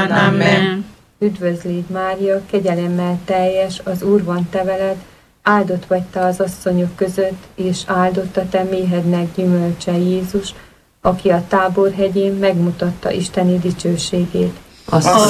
korán. Amen. Üdvözlégy Mária, kegyelemmel teljes, az Úr van te veled, áldott vagy te az asszonyok között, és áldott a te méhednek gyümölcse Jézus, aki a Táborhegyén megmutatta Isteni dicsőségét. A